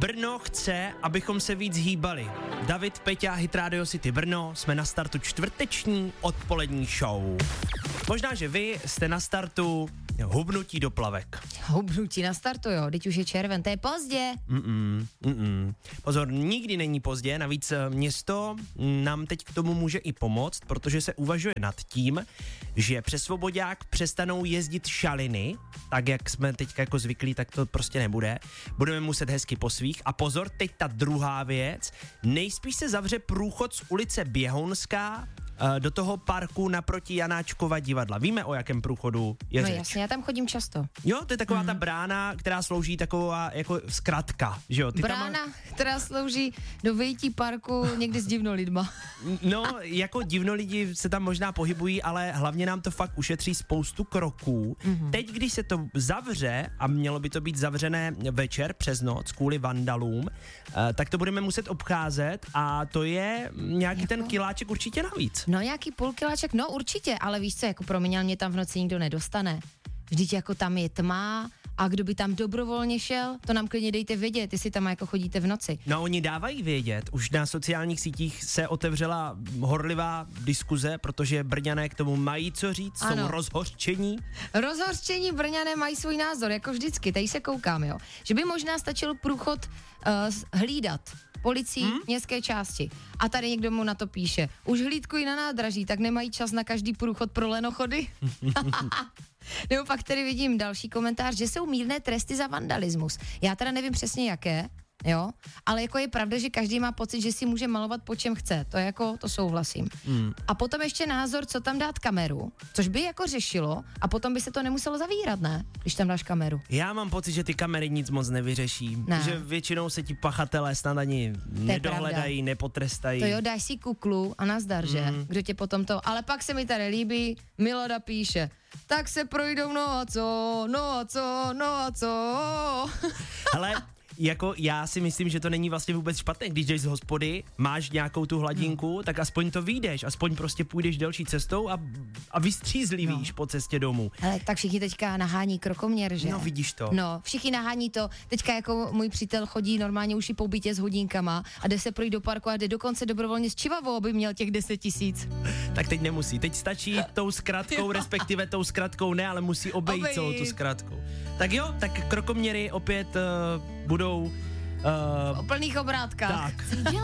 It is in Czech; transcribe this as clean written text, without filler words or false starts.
Brno chce, abychom se víc hýbali. David, Peťa, Hit Radio City Brno, jsme na startu čtvrteční odpolední show. Možná, že vy jste na startu hubnutí do plavek. Hubnutí na startu, jo, teď už je červen, to je pozdě. Pozor, nikdy není pozdě, navíc město nám teď k tomu může i pomoct, protože se uvažuje nad tím, že přes Svobodák přestanou jezdit šaliny, tak jak jsme teď jako zvyklí, tak to prostě nebude. Budeme muset hezky po svých. A pozor, teď ta druhá věc, nejspíš se zavře průchod z ulice Běhounská do toho parku naproti Janáčkova divadla. Víme, o jakém průchodu je řeč? No jasně, já tam chodím často. Jo, to je taková ta brána, která slouží taková jako zkratka, že jo? Brána, která slouží do vyjití parku někdy s divnolidma. No, jako divnolidi se tam možná pohybují, ale hlavně nám to fakt ušetří spoustu kroků. Teď, když se to zavře, a mělo by to být zavřené večer přes noc kvůli vandalům, tak to budeme muset obcházet a to je nějaký ten kiláček určitě navíc. No nějaký půl kiláček, no určitě, ale víš co, jako promiňal, mě tam v noci nikdo nedostane. Vždyť jako tam je tma a kdo by tam dobrovolně šel, to nám klidně dejte vědět, jestli tam jako chodíte v noci. No oni dávají vědět, už na sociálních sítích se otevřela horlivá diskuze, protože Brňané k tomu mají co říct, ano. Jsou rozhořčení. Rozhořčení Brňané mají svůj názor, jako vždycky, tady se koukám, jo. Že by možná stačil průchod hlídat policií městské části. A tady někdo mu na to píše, už hlídkují na nádraží, tak nemají čas na každý průchod pro lenochody. Nebo pak tady vidím další komentář, že jsou mírné tresty za vandalismus. Já teda nevím přesně jaké, jo, ale jako je pravda, že každý má pocit, že si může malovat po čem chce, to jako, to souhlasím. A potom ještě názor, co tam dát kameru, což by jako řešilo a potom by se to nemuselo zavírat, ne, když tam dáš kameru. Já mám pocit, že ty kamery nic moc nevyřeší, ne. Že většinou se ti pachatelé snad ani nedohledají, nepotrestají. To jo, dáš si kuklu a nazdar, že? Kdo tě potom to, ale pak se mi tady líbí, Milada píše, tak se projdou, no a co. Ale jako já si myslím, že to není vlastně vůbec špatné, když jdeš z hospody, máš nějakou tu hladinku, tak aspoň to vyjdeš, aspoň prostě půjdeš delší cestou a vystřízlivíš po cestě domů. Ale tak všichni teďka nahání krokoměr, že? No vidíš to. No, všichni nahání to. Teďka jako můj přítel chodí normálně už i po bytě s hodinkama a jde se projít do parku a jde dokonce dobrovolně s čivavou, aby měl těch 10 000. Tak teď nemusí, teď stačí tou zkratkou, respektive tou zkratkou ne, ale musí obejít celou tu zkratku. Tak jo, tak krokoměry opět budou o plných obrátkách. Tak.